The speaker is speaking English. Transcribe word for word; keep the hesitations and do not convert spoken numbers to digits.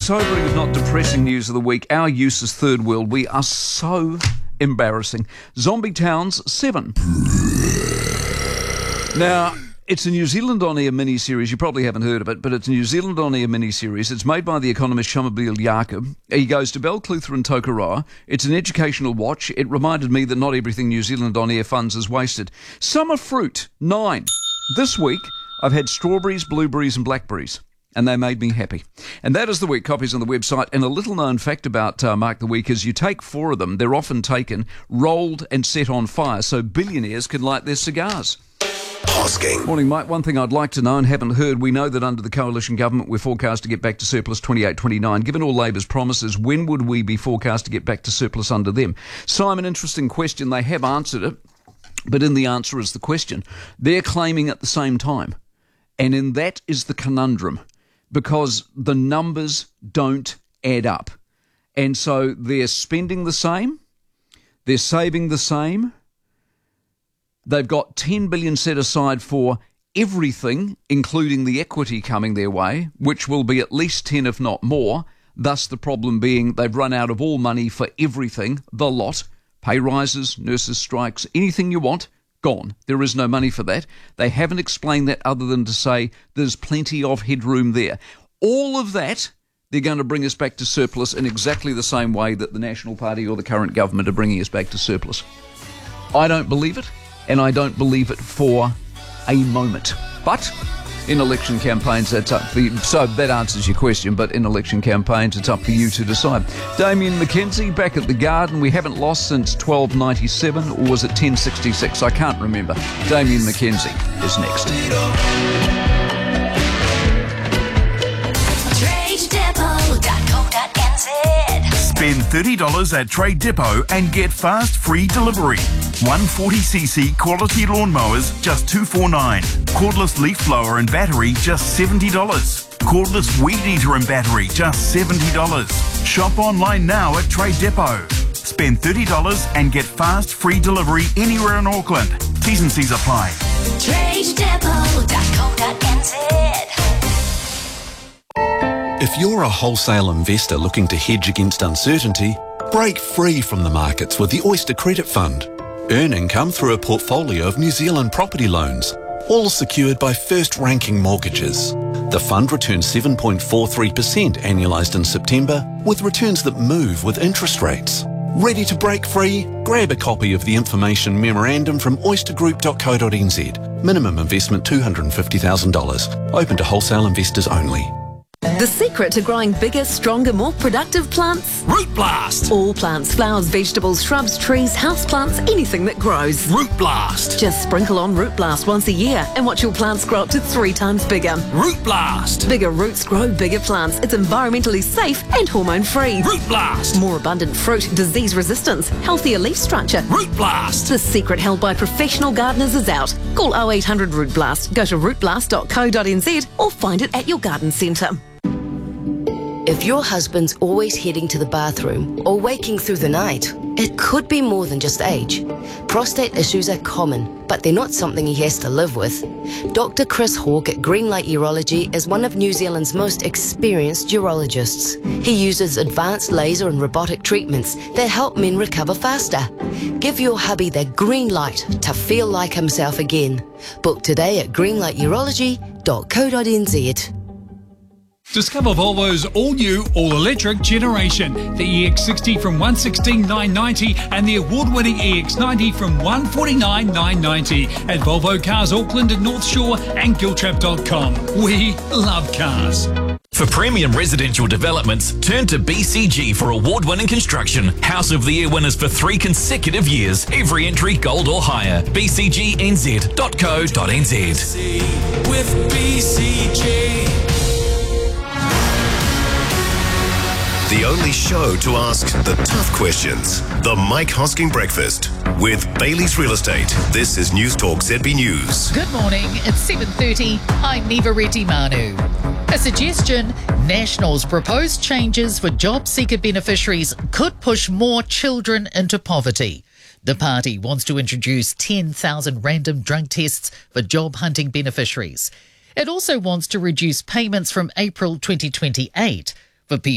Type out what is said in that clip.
sobering if not depressing news of the week. Our use is third world. We are so embarrassing. Zombie Towns seven. Now, it's a New Zealand On Air mini-series. You probably haven't heard of it, but it's a New Zealand On Air mini-series. It's made by the economist Shamubeel Jacob. He goes to Balclutha and Tokoroa. It's an educational watch. It reminded me that not everything New Zealand On Air funds is wasted. Summer fruit, nine. This week, I've had strawberries, blueberries and blackberries, and they made me happy. And that is the week. Copies on the website. And a little-known fact about uh, Mark the Week is you take four of them. They're often taken, rolled and set on fire so billionaires can light their cigars. Hosking. Morning, Mike. One thing I'd like to know and haven't heard, we know that under the coalition government we're forecast to get back to surplus twenty-eight twenty-nine. Given all Labor's promises, when would we be forecast to get back to surplus under them? Simon, interesting question. They have answered it, but in the answer is the question. They're claiming at the same time, and in that is the conundrum, because the numbers don't add up. And so they're spending the same, they're saving the same. They've got ten billion dollars set aside for everything, including the equity coming their way, which will be at least ten, if not more. Thus, the problem being they've run out of all money for everything, the lot. Pay rises, nurses' strikes, anything you want, gone. There is no money for that. They haven't explained that other than to say there's plenty of headroom there. All of that, they're going to bring us back to surplus in exactly the same way that the National Party or the current government are bringing us back to surplus. I don't believe it. And I don't believe it for a moment. But in election campaigns, that's up for you. So that answers your question, but in election campaigns, it's up for you to decide. Damien McKenzie back at the Garden. We haven't lost since twelve ninety-seven, or was it ten sixty-six? I can't remember. Damien McKenzie is next. Spend thirty dollars at Trade Depot and get fast free delivery. one forty c c quality lawnmowers, just two forty-nine. Cordless leaf blower and battery, just seventy dollars. Cordless weed eater and battery, just seventy dollars. Shop online now at Trade Depot. Spend thirty dollars and get fast free delivery anywhere in Auckland. T's and C's apply. trade depot dot co dot n z. If you're a wholesale investor looking to hedge against uncertainty, break free from the markets with the Oyster Credit Fund. Earn income through a portfolio of New Zealand property loans, all secured by first-ranking mortgages. The fund returns seven point four three percent annualised in September, with returns that move with interest rates. Ready to break free? Grab a copy of the information memorandum from oyster group dot co dot n z. Minimum investment two hundred fifty thousand dollars. Open to wholesale investors only. The secret to growing bigger, stronger, more productive plants? Root Blast! All plants, flowers, vegetables, shrubs, trees, houseplants, anything that grows. Root Blast! Just sprinkle on Root Blast once a year and watch your plants grow up to three times bigger. Root Blast! Bigger roots grow bigger plants. It's environmentally safe and hormone-free. Root Blast! More abundant fruit, disease resistance, healthier leaf structure. Root Blast! The secret held by professional gardeners is out. Call oh eight hundred root blast, go to root blast dot co dot n z or find it at your garden centre. If your husband's always heading to the bathroom or waking through the night, it could be more than just age. Prostate issues are common, but they're not something he has to live with. Doctor Chris Hawke at Greenlight Urology is one of New Zealand's most experienced urologists. He uses advanced laser and robotic treatments that help men recover faster. Give your hubby the green light to feel like himself again. Book today at greenlight urology dot co dot n z. Discover Volvo's all-new, all-electric generation. The E X sixty from one sixteen nine ninety and the award-winning E X ninety from one forty-nine nine ninety at Volvo Cars Auckland and North Shore and giltrap dot com. We love cars. For premium residential developments, turn to B C G for award-winning construction. House of the Year winners for three consecutive years. Every entry gold or higher. b c g n z dot co dot n z. With B C G. The only show to ask the tough questions. The Mike Hosking Breakfast with Bailey's Real Estate. This is News Talk Z B News. Good morning. It's seven thirty. I'm Neva Reti-Manu. A suggestion: National's proposed changes for job seeker beneficiaries could push more children into poverty. The party wants to introduce ten thousand random drug tests for job hunting beneficiaries. It also wants to reduce payments from April twenty twenty-eight for people